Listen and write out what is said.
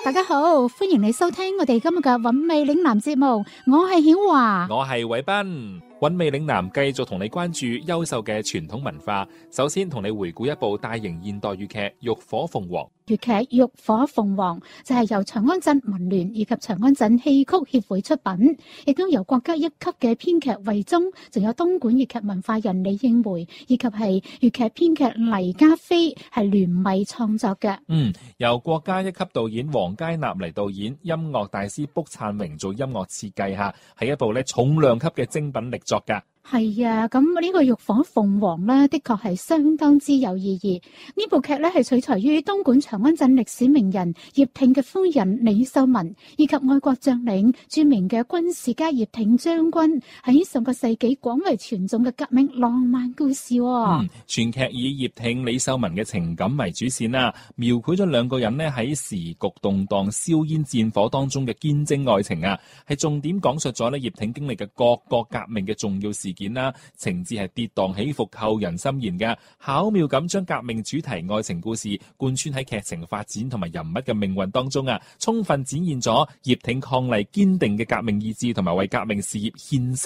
大家好，歡迎你收聽我哋今日嘅韻味嶺南節目，我係曉華， 我係偉斌。韻味嶺南繼續同你關注優秀嘅傳統文化。首先同你回顧一部大型現代粵劇《浴火鳳凰》。 粵劇《浴火鳳凰》就係由長安鎮文聯以及長安鎮戲曲協會出品，亦都由國家一級嘅編劇魏忠，仲有東莞粵劇文化人李應梅以及係粵劇編劇黎家飛係聯袂創作嘅。 由國家一級導演黃佳納嚟導演，音樂大師卜燦榮做音樂設計下，係一部重量級嘅精品力作噶。 係啊，咁呢個《浴火鳳凰》呢，的確係相當之有意義。呢部劇呢係取材於東莞長安鎮歷史名人葉挺嘅夫人李秀文，以及愛國將領著名嘅軍事家葉挺將軍喺上個世紀廣為傳頌嘅革命浪漫故事。 全劇以葉挺、李秀文嘅情感為主線啦，描繪咗兩個人呢喺時局動盪、硝煙戰火當中嘅堅貞愛情啊，係重點講述咗葉挺經歷嘅各個革命嘅重要事件啦，情節係跌宕起伏、扣人心弦嘅，巧妙咁將革命主題愛情故事貫穿喺劇情發展同埋人物嘅命運當中啊，充分展現咗葉挺抗麗堅定嘅革命意志同埋為革命事業獻身